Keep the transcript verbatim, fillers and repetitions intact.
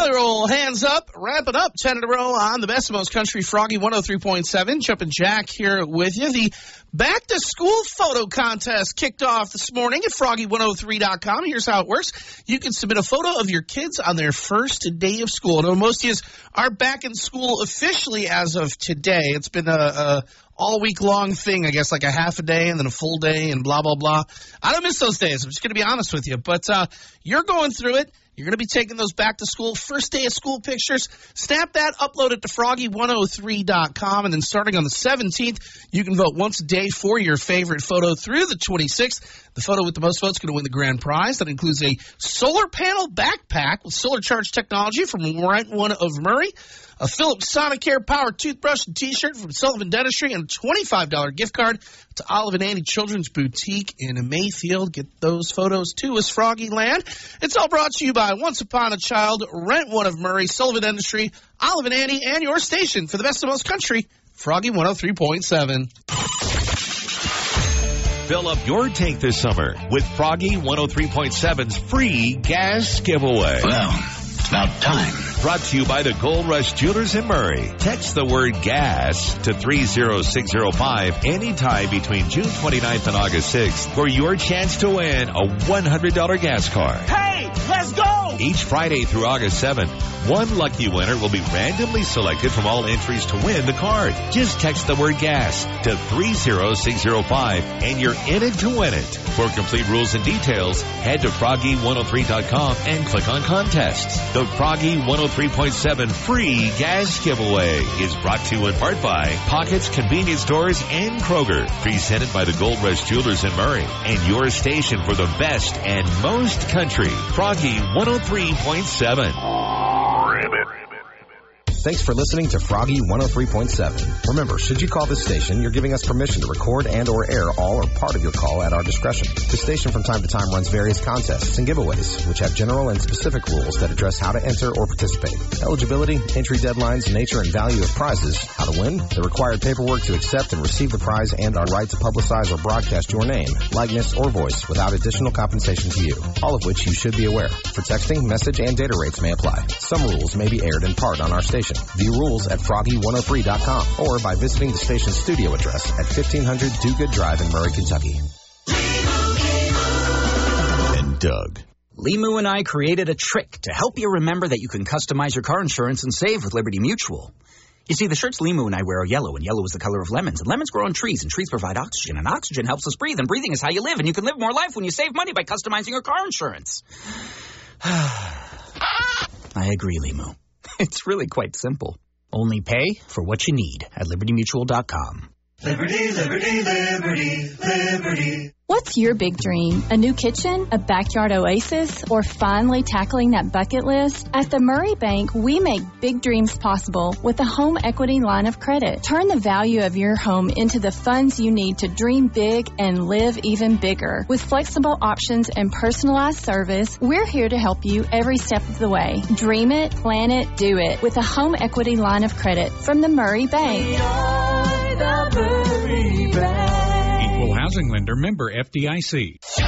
Another old hands up, wrapping up ten in a row on the best of most country. Froggy one oh three point seven. Jumpin' Jack here with you. The back to school photo contest kicked off this morning at froggy one oh three dot com. Here's how it works. You can submit a photo of your kids on their first day of school. I know most of you are back in school officially as of today. It's been a, a all week long thing, I guess, like a half a day and then a full day and blah, blah, blah. I don't miss those days. I'm just going to be honest with you. But uh, you're going through it. You're going to be taking those back to school, first day of school pictures. Snap that, upload it to froggy one oh three dot com, and then starting on the seventeenth, you can vote once a day for your favorite photo through the twenty-sixth. The photo with the most votes is going to win the grand prize. That includes a solar panel backpack with solar charge technology from Rent One of Murray, a Philips Sonicare power toothbrush and T-shirt from Sullivan Dentistry, and a twenty-five dollars gift card to Olive and Annie Children's Boutique in Mayfield. Get those photos to us, Froggy Land. It's all brought to you by Once Upon a Child, Rent One of Murray, Sullivan Dentistry, Olive and Annie, and your station for the best of most country, Froggy one oh three point seven. Fill up your tank this summer with Froggy one oh three point seven's free gas giveaway. Well, it's about time. Brought to you by the Gold Rush Jewelers in Murray. Text the word gas to three oh six oh five anytime between June twenty-ninth and August sixth for your chance to win a one hundred dollars gas card. Hey, let's go! Each Friday through August seventh, one lucky winner will be randomly selected from all entries to win the card. Just text the word gas to three oh six oh five and you're in it to win it. For complete rules and details, head to froggy one oh three dot com and click on contests. The Froggy one oh three point seven free gas giveaway is brought to you in part by Pockets Convenience Stores and Kroger. Presented by the Gold Rush Jewelers in Murray and your station for the best and most country. Froggy one oh three point seven. Thanks for listening to Froggy one oh three point seven. Remember, should you call this station, you're giving us permission to record and or air all or part of your call at our discretion. The station from time to time runs various contests and giveaways, which have general and specific rules that address how to enter or participate. Eligibility, entry deadlines, nature and value of prizes, how to win, the required paperwork to accept and receive the prize, and our right to publicize or broadcast your name, likeness, or voice without additional compensation to you. All of which you should be aware. For texting, message, and data rates may apply. Some rules may be aired in part on our station. View rules at froggy one oh three dot com or by visiting the station's studio address at fifteen hundred Do Good Drive in Murray, Kentucky. And Doug. Limu and I created a trick to help you remember that you can customize your car insurance and save with Liberty Mutual. You see, the shirts Limu and I wear are yellow, and yellow is the color of lemons. And lemons grow on trees, and trees provide oxygen, and oxygen helps us breathe, and breathing is how you live, and you can live more life when you save money by customizing your car insurance. I agree, Limu. It's really quite simple. Only pay for what you need at liberty mutual dot com. Liberty, liberty, liberty, liberty. What's your big dream? A new kitchen? A backyard oasis? Or finally tackling that bucket list? At the Murray Bank, we make big dreams possible with a home equity line of credit. Turn the value of your home into the funds you need to dream big and live even bigger. With flexible options and personalized service, we're here to help you every step of the way. Dream it, plan it, do it with a home equity line of credit from the Murray Bank. We are the Murray Bank. Equal housing lender, member F D I C.